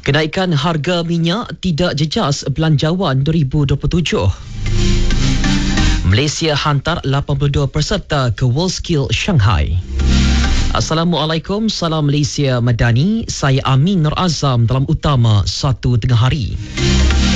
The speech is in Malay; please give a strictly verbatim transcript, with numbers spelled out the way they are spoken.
Kenaikan harga minyak tidak jejas belanjawan dua ribu dua puluh tujuh. Malaysia hantar lapan puluh dua peserta ke WorldSkill Shanghai. Assalamualaikum, salam Malaysia Madani. Saya Amin Nur Azam dalam utama satu tengah hari.